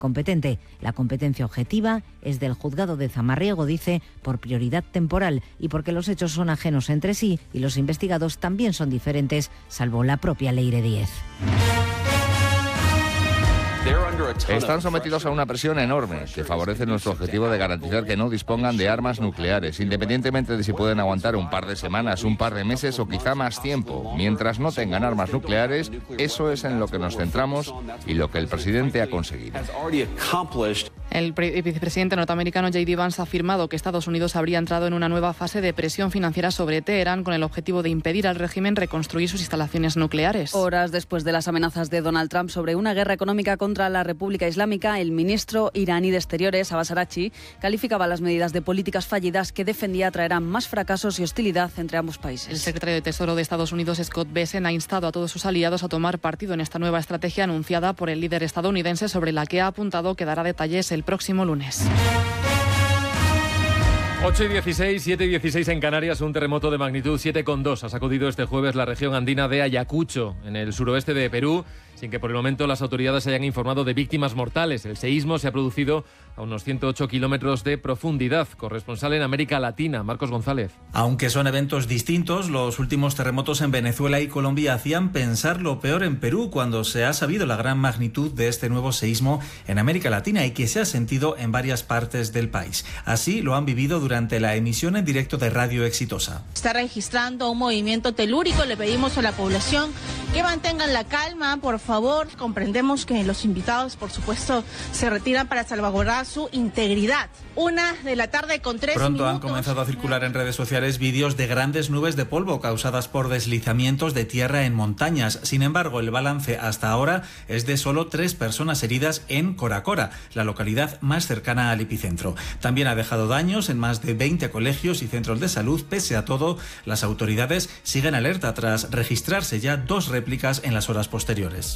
competente. La competencia objetiva es del juzgado de Zamarriego, dice, por prioridad temporal y porque los hechos son ajenos entre sí y los investigados también son diferentes, salvo la propia Leire Díez. Están sometidos a una presión enorme que favorece nuestro objetivo de garantizar que no dispongan de armas nucleares, independientemente de si pueden aguantar un par de semanas, un par de meses o quizá más tiempo. Mientras no tengan armas nucleares, eso es en lo que nos centramos y lo que el presidente ha conseguido. El vicepresidente norteamericano J.D. Vance ha afirmado que Estados Unidos habría entrado en una nueva fase de presión financiera sobre Teherán con el objetivo de impedir al régimen reconstruir sus instalaciones nucleares. Horas después de las amenazas de Donald Trump sobre una guerra económica contra la República Islámica, el ministro iraní de Exteriores, Abbas Araghchi, calificaba las medidas de políticas fallidas que defendía traerán más fracasos y hostilidad entre ambos países. El secretario de Tesoro de Estados Unidos, Scott Bessent, ha instado a todos sus aliados a tomar partido en esta nueva estrategia anunciada por el líder estadounidense, sobre la que ha apuntado que dará detalles el próximo lunes. 8:16, 7:16 en Canarias. Un terremoto de magnitud 7,2 ha sacudido este jueves la región andina de Ayacucho, en el suroeste de Perú, sin que por el momento las autoridades hayan informado de víctimas mortales. El seísmo se ha producido a unos 108 kilómetros de profundidad. Corresponsal en América Latina, Marcos González. Aunque son eventos distintos, los últimos terremotos en Venezuela y Colombia hacían pensar lo peor en Perú cuando se ha sabido la gran magnitud de este nuevo seísmo en América Latina y que se ha sentido en varias partes del país. Así lo han vivido durante la emisión en directo de Radio Exitosa. Está registrando un movimiento telúrico. Le pedimos a la población que mantengan la calma, por favor. Comprendemos que los invitados, por supuesto, se retiran para salvaguardar su integridad. 1:00 con 3 Pronto minutos. han comenzado a circular en redes sociales vídeos de grandes nubes de polvo causadas por deslizamientos de tierra en montañas. Sin embargo, el balance hasta ahora es de solo 3 personas heridas en Coracora, la localidad más cercana al epicentro. También ha dejado daños en más de 20 colegios y centros de salud. Pese a todo, las autoridades siguen alerta tras registrarse ya 2 réplicas en las horas posteriores.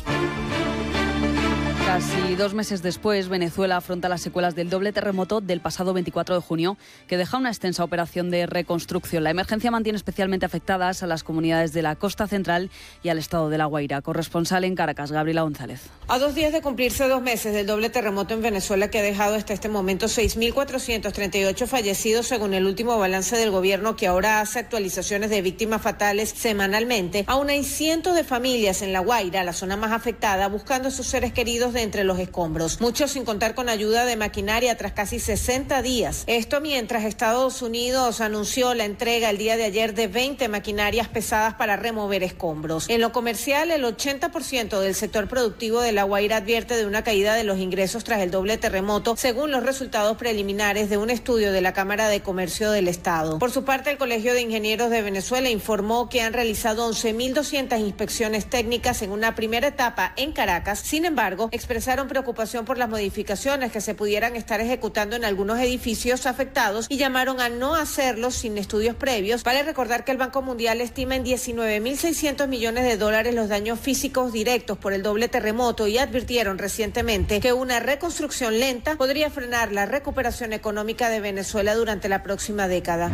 Casi 2 meses después, Venezuela afronta las secuelas del doble terremoto del pasado 24 de junio, que deja una extensa operación de reconstrucción. La emergencia mantiene especialmente afectadas a las comunidades de la costa central y al estado de La Guaira. Corresponsal en Caracas, Gabriela González. A 2 días de cumplirse 2 meses del doble terremoto en Venezuela, que ha dejado hasta este momento 6.438 fallecidos, según el último balance del gobierno, que ahora hace actualizaciones de víctimas fatales semanalmente, aún hay cientos de familias en La Guaira, la zona más afectada, buscando a sus seres queridos de entre los escombros, muchos sin contar con ayuda de maquinaria tras casi 60 días. Esto mientras Estados Unidos anunció la entrega el día de ayer de 20 maquinarias pesadas para remover escombros. En lo comercial, el 80% del sector productivo de La Guaira advierte de una caída de los ingresos tras el doble terremoto, según los resultados preliminares de un estudio de la Cámara de Comercio del Estado. Por su parte, el Colegio de Ingenieros de Venezuela informó que han realizado 11.200 inspecciones técnicas en una primera etapa en Caracas. Sin embargo, expresaron preocupación por las modificaciones que se pudieran estar ejecutando en algunos edificios afectados y llamaron a no hacerlo sin estudios previos. Vale recordar que el Banco Mundial estima en 19.600 millones de dólares los daños físicos directos por el doble terremoto y advirtieron recientemente que una reconstrucción lenta podría frenar la recuperación económica de Venezuela durante la próxima década.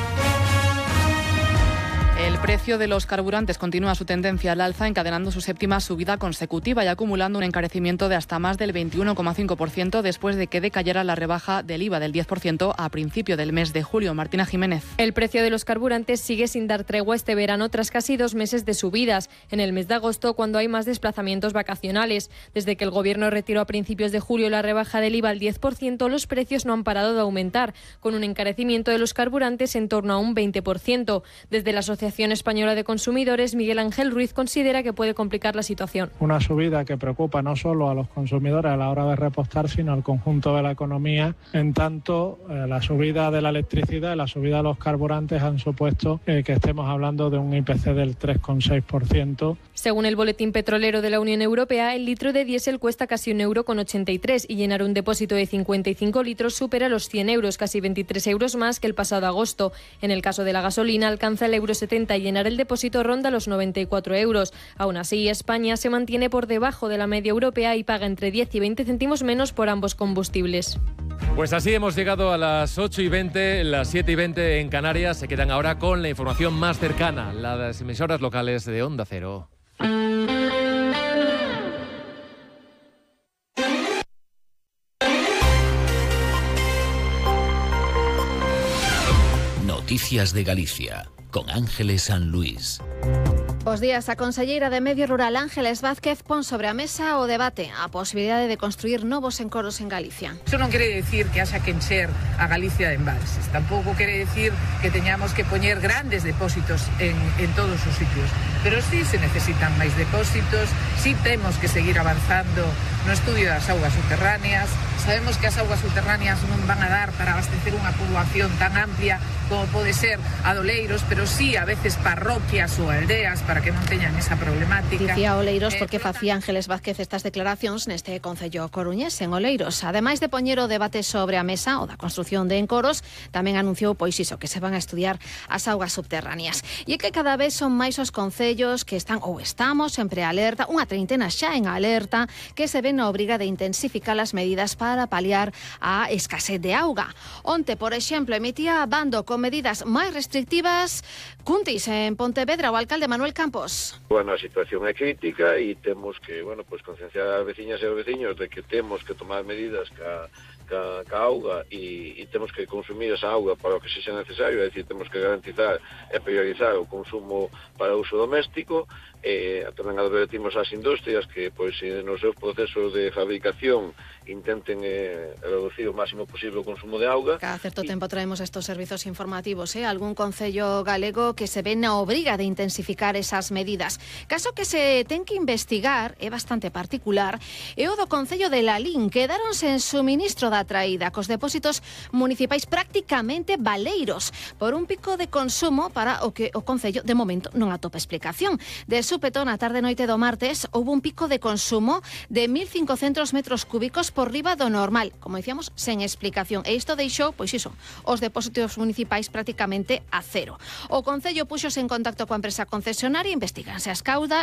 El precio de los carburantes continúa su tendencia al alza, encadenando su 7ª subida consecutiva y acumulando un encarecimiento de hasta más del 21,5% después de que decayera la rebaja del IVA del 10% a principio del mes de julio. Martina Jiménez. El precio de los carburantes sigue sin dar tregua este verano tras casi 2 meses de subidas. En el mes de agosto, cuando hay más desplazamientos vacacionales. Desde que el Gobierno retiró a principios de julio la rebaja del IVA al 10%, los precios no han parado de aumentar, con un encarecimiento de los carburantes en torno a un 20%. Desde la Asociación Española de Consumidores, Miguel Ángel Ruiz considera que puede complicar la situación. Una subida que preocupa no solo a los consumidores a la hora de repostar, sino al conjunto de la economía. En tanto, la subida de la electricidad y la subida de los carburantes han supuesto que estemos hablando de un IPC del 3,6%. Según el Boletín Petrolero de la Unión Europea, el litro de diésel cuesta casi €1,83 y llenar un depósito de 55 litros supera los 100 euros, casi 23 euros más que el pasado agosto. En el caso de la gasolina, alcanza el €70 y llenar el depósito ronda los 94 euros. Aún así, España se mantiene por debajo de la media europea y paga entre 10 y 20 céntimos menos por ambos combustibles. Pues así hemos llegado a las 8:20, las 7:20 en Canarias. Se quedan ahora con la información más cercana, las emisoras locales de Onda Cero. Noticias de Galicia, con Ángeles San Luis. Bos días. A conselleira de Medio Rural Ángeles Vázquez pon sobre a mesa o debate a posibilidade de construir novos encoros en Galicia. Eso non quere decir que haxa que encher a Galicia de embalses. Tampouco quere decir que teñamos que poñer grandes depósitos en todos os sitios. Pero sí se necesitan máis depósitos, sí temos que seguir avanzando no estudio das augas subterráneas. Sabemos que as augas subterráneas non van a dar para abastecer unha poboación tan amplia como pode ser a de Oleiros, pero sí a veces parroquias ou aldeas para que non teñan esa problemática. Dicía Oleiros porque facía Ángeles Vázquez estas declaracións neste concello coruñés en Oleiros. Ademais de poñer o debate sobre a mesa o da construción de encoros, tamén anunciou pois iso, que se van a estudiar as augas subterráneas. E é que cada vez son máis os concellos que están ou estamos sempre alerta, unha treintena xa en alerta, que se ven na obriga de intensificar as medidas para paliar a escasez de auga. Onte, por exemplo, emitía bando con medidas máis restrictivas Cuntis en Pontevedra, o alcalde Manuel Campos. Bueno, a situación é crítica e temos que, concienciar as veciñas e os veciños de que temos que tomar medidas ca auga e temos que consumir esa auga para o que sexa necesario, é dicir, temos que garantizar e priorizar o consumo para uso doméstico. Tamén advertimos ás industrias que nos seus procesos de fabricación intenten reducir o máximo posible o consumo de auga. Cada certo tempo traemos estos servizos informativos, algún concello galego que se ve na obriga de intensificar esas medidas. Caso que se ten que investigar, é bastante particular, é o do concello de Lalín. Quedáronse en suministro da traída cos depósitos municipais prácticamente baleiros por un pico de consumo para o que o concello de momento non atopa explicación. De súpeto, na tarde noite do martes, houve un pico de consumo de 1.500 metros cúbicos por riba do normal, como dicíamos, sen explicación. E isto deixou, os depósitos municipais prácticamente a cero. O concello puxose en contacto coa empresa concesionaria, investiganse as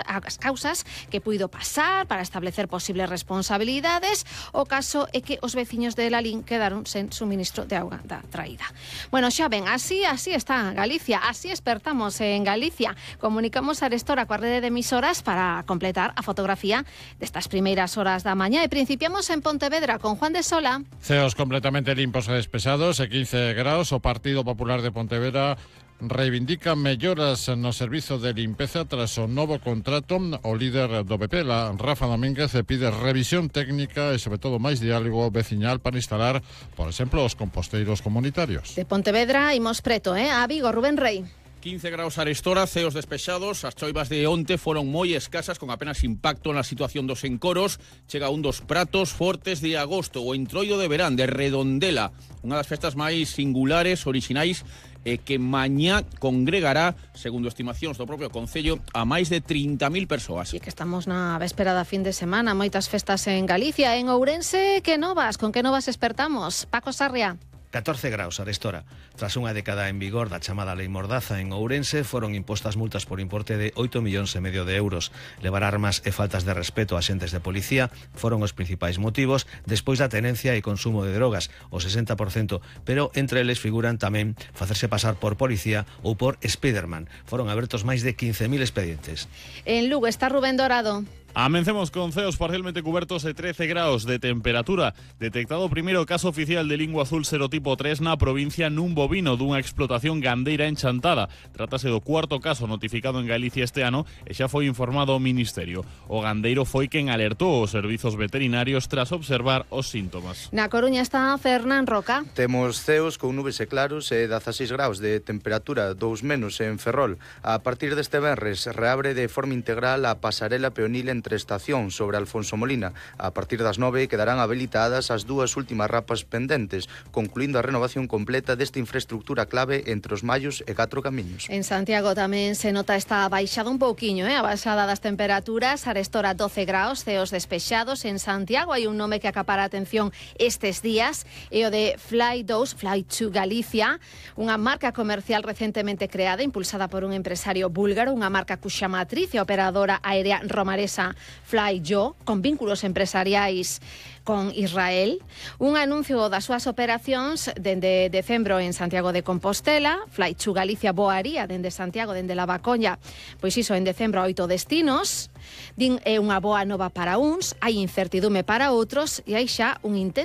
causas que puido pasar para establecer posibles responsabilidades. O caso é que os veciños de Lalín quedaron sen suministro de auga da traída. Bueno, xa ven, así está Galicia, así espertamos en Galicia. Comunicamos a Arestora coa rede de emisoras para completar a fotografía destas primeiras horas da mañá e principiamos en Pontevedra con Juan de Sola. Ceos completamente limpos e despesados e 15 graus. O Partido Popular de Pontevedra reivindica melloras no servizo de limpeza tras o novo contrato. O líder do PP, Rafa Domínguez, pide revisión técnica e sobre todo máis diálogo veciñal para instalar, por exemplo, os composteiros comunitarios. De Pontevedra imos preto, a Vigo, Rubén Rey. 15 graus Arestora, ceos despexados. As choivas de onte foron moi escasas, con apenas impacto na situación dos encoros. Chega un dos pratos fortes de agosto, o entroido de verán de Redondela, unha das festas máis singulares, orixinais, e que mañá congregará, segundo estimacións do propio concello, a máis de 30.000 persoas. E que estamos na véspera da fin de semana, moitas festas en Galicia. En Ourense, con que novas espertamos? Paco Sarria. 14 graus Arestora. Tras unha década en vigor da chamada Lei Mordaza en Ourense, foron impostas multas por importe de 8,5 millóns de euros. Levar armas e faltas de respeto a axentes de policía foron os principais motivos, despois da tenencia e consumo de drogas, o 60%, pero entre eles figuran tamén facerse pasar por policía ou por Spiderman. Foron abertos máis de 15.000 expedientes. En Lugo está Rubén Dorado. Amencemos con ceos parcialmente cubertos e 13 graus de temperatura. Detectado o primeiro caso oficial de lingua azul serotipo 3 na provincia nun bovino dunha explotación gandeira en Chantada. Trátase do cuarto caso notificado en Galicia este ano e xa foi informado ao Ministerio. O gandeiro foi quen alertou os servizos veterinarios tras observar os síntomas. Na Coruña está Fernán Roca. Temos ceos con nubes e claros e 16 graus de temperatura, 2 menos en Ferrol. A partir deste venres reabre de forma integral a pasarela peonil entre estación sobre Alfonso Molina. A partir das 9 quedarán habilitadas as dúas últimas rapas pendentes, concluindo a renovación completa desta infraestructura clave entre os Mallos e 4 Camiños. En Santiago tamén se nota esta baixada un pouquiño, a baixada das temperaturas. Arestora 12 graus, ceos despexados. En Santiago hai un nome que acapara a atención estes días, e o de Fly to Galicia, unha marca comercial recentemente creada, impulsada por un empresario búlgaro, unha marca cuxa matriz e operadora aérea romaresa Flyjo, con vínculos empresariais con Israel. Un anuncio das súas operacións dende decembro en Santiago de Compostela. Fly to Galicia voaría dende Santiago, dende Lavacolla, pois iso en decembro a 8 destinos. Din é unha boa nova para uns, hai incertidume para outros e hai xa un intenso